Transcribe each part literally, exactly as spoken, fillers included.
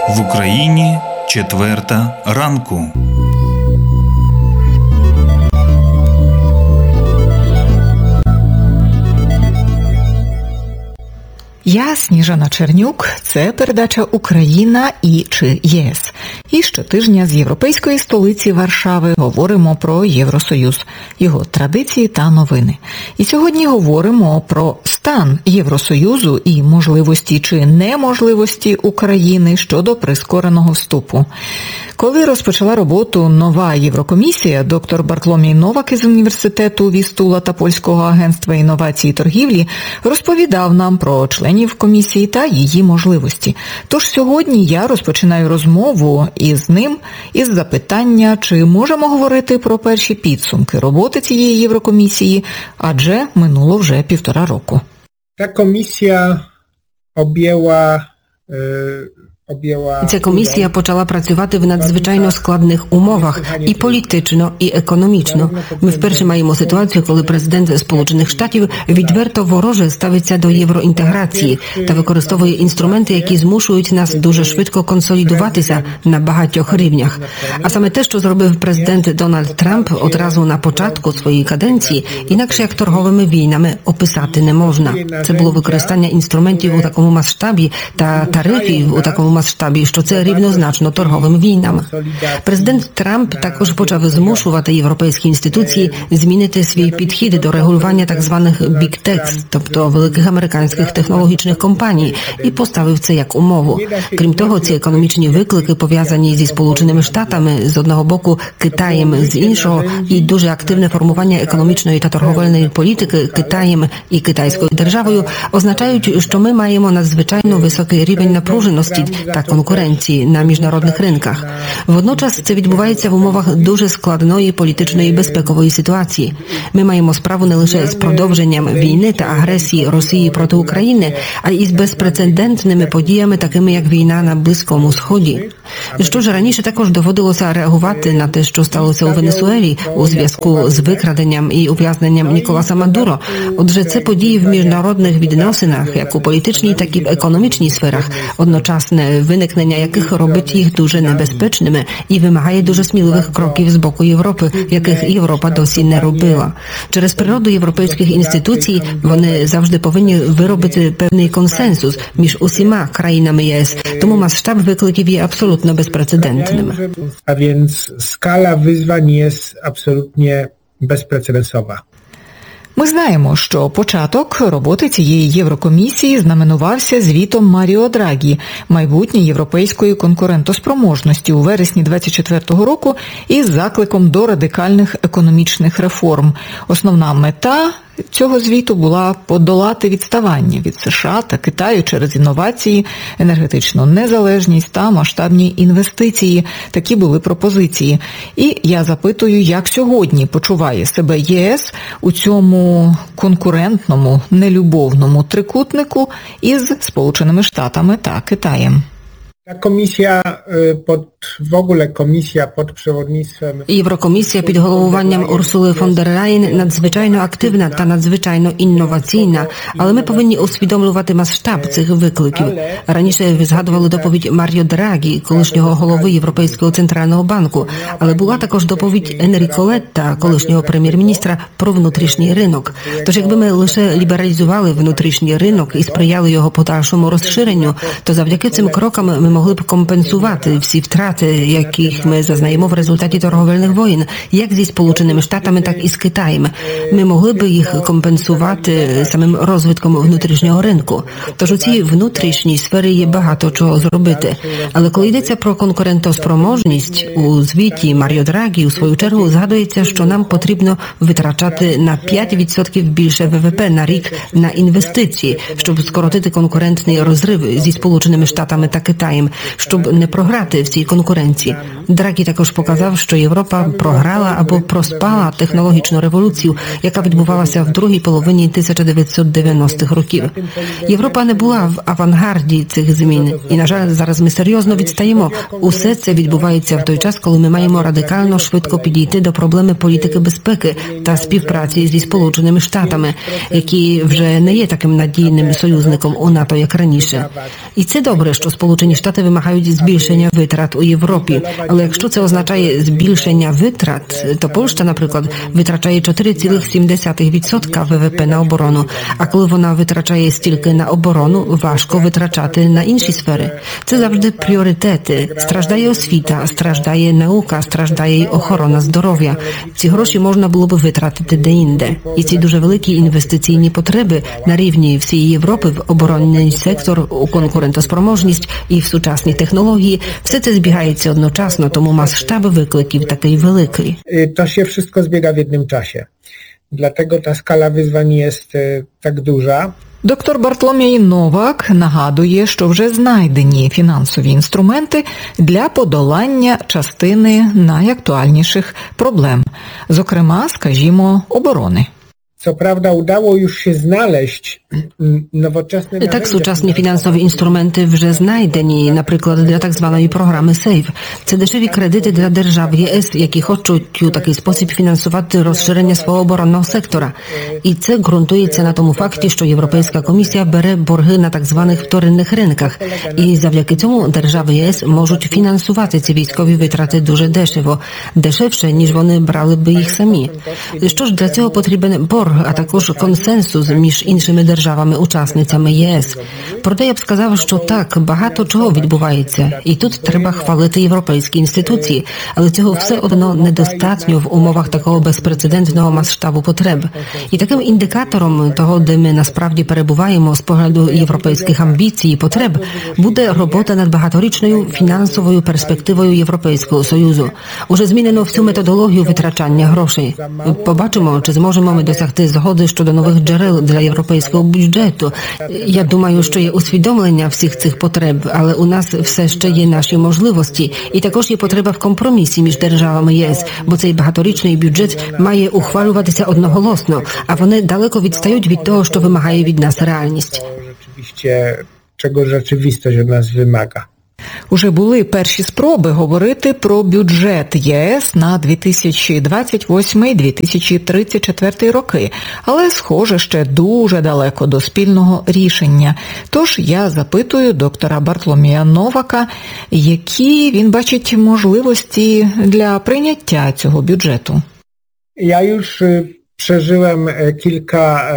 В Україні четверта ранку. Я Сніжана Чернюк. Це передача «Україна і чи ЄС». І щотижня з європейської столиці Варшави говоримо про Євросоюз, його традиції та новини. І сьогодні говоримо про стан Євросоюзу і можливості чи неможливості України щодо прискореного вступу. Коли розпочала роботу нова Єврокомісія, доктор Бартломій Новак із університету Вістула та Польського агентства інновацій і торгівлі розповідав нам про членів комісії та її можливості. Тож сьогодні я розпочинаю розмову із ним із запитання, чи можемо говорити про перші підсумки роботи цієї Єврокомісії, адже минуло вже півтора року. Та комісія objęła Ця комісія почала працювати в надзвичайно складних умовах і політично, і економічно. Ми вперше маємо ситуацію, коли президент Сполучених Штатів відверто вороже ставиться до євроінтеграції та використовує інструменти, які змушують нас дуже швидко консолідуватися на багатьох рівнях. А саме те, що зробив президент Дональд Трамп одразу на початку своєї каденції, інакше як торговими війнами описати не можна. Це було використання інструментів у такому масштабі та тарифів у такому масштабі, що це рівнозначно торговим війнам. Президент Трамп також почав змушувати європейські інституції змінити свій підхід до регулювання так званих Big Techs, тобто великих американських технологічних компаній, і поставив це як умову. Крім того, ці економічні виклики, пов'язані зі Сполученими Штатами, з одного боку Китаєм, з іншого, і дуже активне формування економічної та торговельної політики Китаєм і китайською державою, означають, що ми маємо надзвичайно високий рівень напруженості та конкуренції на міжнародних ринках. Водночас це відбувається в умовах дуже складної політичної і безпекової ситуації. Ми маємо справу не лише з продовженням війни та агресії Росії проти України, а й з безпрецедентними подіями, такими як війна на Близькому Сході. Що ж, раніше також доводилося реагувати на те, що сталося у Венесуелі у зв'язку з викраденням і ув'язненням Ніколаса Мадуро. Отже, це події в міжнародних відносинах, як у політичній, так і в економічній сферах, одночасне виникнення яких робить їх дуже небезпечними і вимагає дуже сміливих кроків з боку Європи, яких Європа досі не робила. Через природу європейських інституцій вони завжди повинні виробити певний консенсус між усіма країнами ЄС, тому масштаб викликів є абсолютно безпрецедентним. А więc skala wyzwań jest absolutnie bezprecedensowa. Ми знаємо, що початок роботи цієї Єврокомісії знаменувався звітом Маріо Драгі майбутньої європейської конкурентоспроможності у вересні двадцять четвертого року із закликом до радикальних економічних реформ. Основна мета цього звіту була подолати відставання від США та Китаю через інновації, енергетичну незалежність та масштабні інвестиції. Такі були пропозиції. І я запитую, як сьогодні почуває себе ЄС у цьому конкурентному, нелюбовному трикутнику із Сполученими Штатами та Китаєм. Ta komisja, pod, w ogóle komisja pod przewodnictwem... Єврокомісія під головуванням Урсули фон дер Ляєн надзвичайно активна та надзвичайно інноваційна, але ми повинні усвідомлювати масштаб цих викликів. Раніше ви згадували доповідь Маріо Драгі, колишнього голови Європейського центрального банку, але була також доповідь Енріко Летта, колишнього прем'єр-міністра, про внутрішній ринок. Тож якби ми лише лібералізували внутрішній ринок і сприяли його подальшому розширенню, то завдяки цим крокам ми могли б компенсувати всі втрати, яких ми зазнаємо в результаті торговельних воєн, як зі Сполученими Штатами, так і з Китаєм. Ми могли б їх компенсувати самим розвитком внутрішнього ринку. Тож у цій внутрішній сфері є багато чого зробити. Але коли йдеться про конкурентоспроможність, у звіті Маріо Драгі у свою чергу згадується, що нам потрібно витрачати на п'ять відсотків більше ВВП на рік на інвестиції, щоб скоротити конкурентний розрив зі Сполученими Штатами та Китаєм, щоб не програти в цій конкуренції. Драгі також показав, що Європа програла або проспала технологічну революцію, яка відбувалася в другій половині тисяча дев'ятсот дев'яностих років. Європа не була в авангарді цих змін. І, на жаль, зараз ми серйозно відстаємо. Усе це відбувається в той час, коли ми маємо радикально швидко підійти до проблеми політики безпеки та співпраці зі Сполученими Штатами, які вже не є таким надійним союзником у НАТО, як раніше. І це добре, що Сполучені Штати Штати вимагають збільшення витрат у Європі. Але якщо це означає збільшення витрат, то Польща, наприклад, витрачає чотири цілих сім десятих відсотка ВВП на оборону. А коли вона витрачає стільки на оборону, важко витрачати на інші сфери. Це завжди пріоритети. Страждає освіта, страждає наука, страждає й охорона здоров'я. Ці гроші можна було б витратити де-інде. І ці дуже великі інвестиційні потреби на рівні всієї Європи в оборонний сектор, у конкурентоспроможність і в сучасні технології, все це збігається одночасно, тому масштаб викликів такий великий. To się wszystko zbiega w jednym czasie. Dlatego ta skala wyzwań jest tak duża. Доктор Бартоломій Новак нагадує, що вже знайдені фінансові інструменти для подолання частини найактуальніших проблем, зокрема, скажімо, оборони. Co prawda udało już się znaleźć nowoczesne narzędzia. Так, сучасні фінансові інструменти вже знайдені, наприклад, для так званої програми «Сейф». Це дешеві кредити для держав ЄС, які хочуть у такий спосіб фінансувати розширення свого оборонного сектора. І це ґрунтується на тому факті, що Європейська комісія бере борги на так званих вторинних ринках. І завдяки цьому держави ЄС можуть фінансувати ці військові витрати дуже дешево, дешевше, ніж вони брали би їх самі. Що ж для цього потрібен борг, а також консенсус між іншими державами-учасницями ЄС. Проте я б сказав, що так, багато чого відбувається. І тут треба хвалити європейські інституції. Але цього все одно недостатньо в умовах такого безпрецедентного масштабу потреб. І таким індикатором того, де ми насправді перебуваємо з погляду європейських амбіцій і потреб, буде робота над багаторічною фінансовою перспективою Європейського Союзу. Уже змінено всю методологію витрачання грошей. Побачимо, чи зможемо ми досягти згоди щодо нових джерел для європейського бюджету. Я думаю, що є усвідомлення всіх цих потреб, але у нас все ще є наші можливості. І також є потреба в компромісі між державами ЄС, бо цей багаторічний бюджет має ухвалюватися одноголосно, а вони далеко відстають від того, що вимагає від нас реальність. Rzeczywiście, czego rzeczywistość od nas wymaga. Уже були перші спроби говорити про бюджет ЄС на дві тисячі двадцять восьмий - дві тисячі тридцять четвертий роки, але, схоже, ще дуже далеко до спільного рішення. Тож я запитую доктора Бартоломія Новака, які він бачить можливості для прийняття цього бюджету. Ja już przeżyłem kilka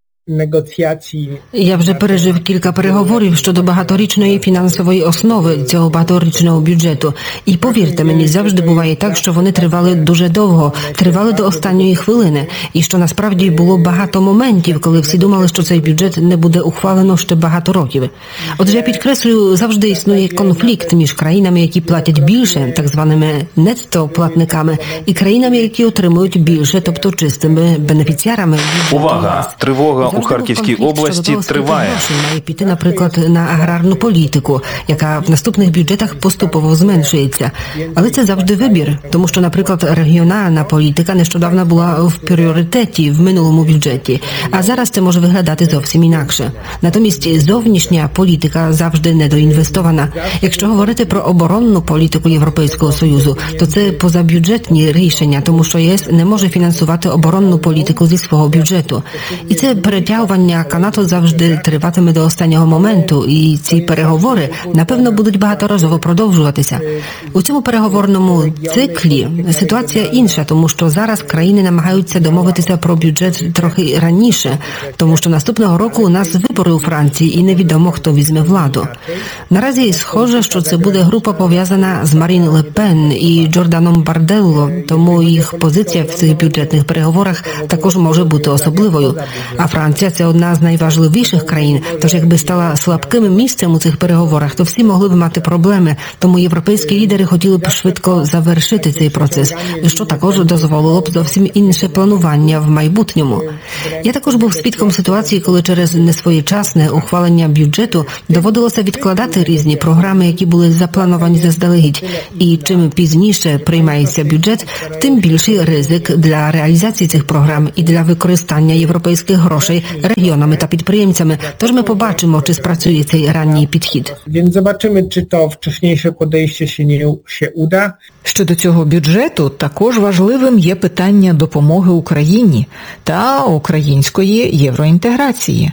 негоціацій. Я вже пережив кілька переговорів щодо багаторічної фінансової основи цього багаторічного бюджету. І повірте мені, завжди буває так, що вони тривали дуже довго, тривали до останньої хвилини. І що насправді було багато моментів, коли всі думали, що цей бюджет не буде ухвалено ще багато років. Отже, я підкреслюю, завжди існує конфлікт між країнами, які платять більше, так званими нетто-платниками, і країнами, які отримують більше, тобто чистими бенефіціарами. Увага! Тривога у Харківській області триває. Має піти, наприклад, на аграрну політику, яка в наступних бюджетах поступово зменшується. Але це завжди вибір, тому що, наприклад, регіональна політика нещодавно була в пріоритеті в минулому бюджеті, а зараз це може виглядати зовсім інакше. Натомість зовнішня політика завжди недоінвестована. Якщо говорити про оборонну політику Європейського Союзу, то це позабюджетні рішення, тому що ЄС не може фінансувати оборонну політику зі свого бюджету. І це перетягування канату завжди триватиме до останнього моменту, і ці переговори, напевно, будуть багаторазово продовжуватися. У цьому переговорному циклі ситуація інша, тому що зараз країни намагаються домовитися про бюджет трохи раніше, тому що наступного року у нас вибори у Франції і невідомо, хто візьме владу. Наразі схоже, що це буде група пов'язана з Марін Ле Пен і Джорданом Барделло, тому їх позиція в цих бюджетних переговорах також може бути особливою. А Франція – це одна з найважливіших країн, тож якби стала слабким місцем у цих переговорах, то всі могли б мати проблеми, тому європейські лідери хотіли б швидко завершити цей процес, що також дозволило б зовсім інше планування в майбутньому. Я також був свідком ситуації, коли через несвоєчасне ухвалення бюджету доводилося відкладати різні програми, які були заплановані заздалегідь. І чим пізніше приймається бюджет, тим більший ризик для реалізації цих програм і для використання європейських грошей регіонами та підприємцями. Тож ми побачимо, чи спрацює цей ранній підхід. Więc zobaczymy, czy to wcześniejsze podejście się nie się uda. Щодо цього бюджету, також важливим є питання допомоги Україні та української євроінтеграції.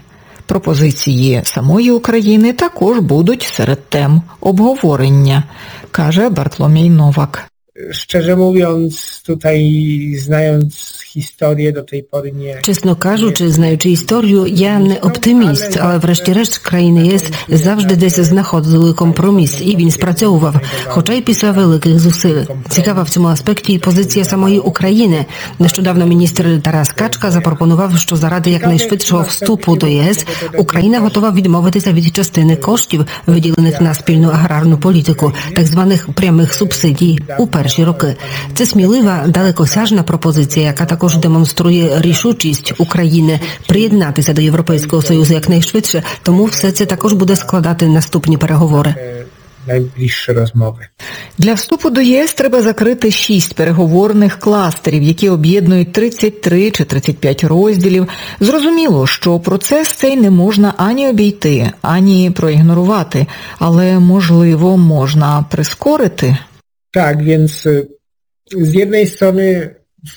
Пропозиції самої України також будуть серед тем обговорення, каже Bartłomiej Nowak. Szczerze mówiąc, tutaj znając historię do tej pory nie... Чесно кажучи, знаючи історію, я не оптиміст, але врешті-решт країни ЄС завжди десь знаходили компроміс, і він спрацьовував, хоча й після великих зусиль. Цікава в цьому аспекті і позиція самої України. Нещодавно міністр Тарас Качка запропонував, що заради якнайшвидшого вступу до ЄС Україна готова відмовитися від частини коштів, виділених на спільну аграрну політику, так званих прямих субсидій у перші роки. Це смілива, далекосяжна пропозиція, яка також демонструє рішучість України приєднатися до Європейського Союзу якнайшвидше, тому все це також буде складати наступні переговори. Найближчі розмови. Для вступу до ЄС треба закрити шість переговорних кластерів, які об'єднують тридцять три чи тридцять п'ять розділів. Зрозуміло, що процес цей не можна ані обійти, ані проігнорувати, але, можливо, можна прискорити. Так, więc z jednej strony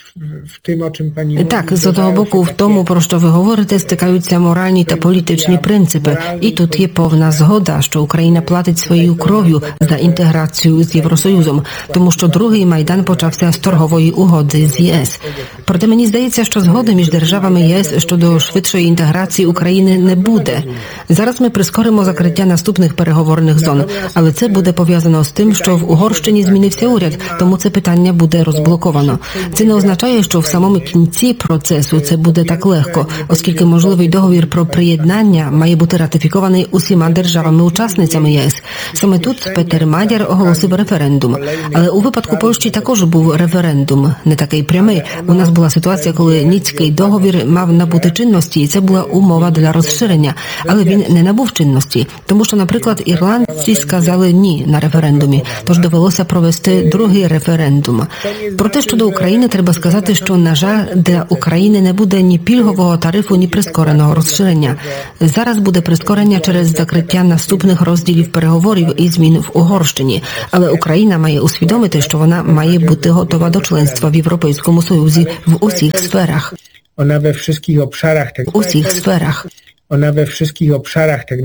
в тим, о чим пані Так, з одного боку, в тому, про що ви говорите, стикаються моральні та політичні принципи. І тут є повна згода, що Україна платить своєю кров'ю за інтеграцію з Євросоюзом, тому що другий Майдан почався з торгової угоди з ЄС. Проте мені здається, що згоди між державами ЄС щодо швидшої інтеграції України не буде. Зараз ми прискоримо закриття наступних переговорних зон, але це буде пов'язано з тим, що в Угорщині змінився уряд, тому це питання буде розблоковано. Це не означає, що в самому кінці процесу це буде так легко, оскільки можливий договір про приєднання має бути ратифікований усіма державами-учасницями ЄС. Саме тут Петер Мадяр оголосив референдум. Але у випадку Польщі також був референдум, не такий прямий. У нас була ситуація, коли Ніцький договір мав набути чинності, і це була умова для розширення. Але він не набув чинності, тому що, наприклад, ірландці сказали «ні» на референдумі, тож довелося провести другий референдум. Проте щодо України треба сказати, що, на жаль, для України не буде ні пільгового тарифу, ні прискореного розширення. Зараз буде прискорення через закриття наступних розділів переговорів і змін в Угорщині. Але Україна має усвідомити, що вона має бути готова до членства в Європейському Союзі в усіх сферах. Вона we wszystkich obszarach В усіх сферах. Вона we wszystkich obszarach tak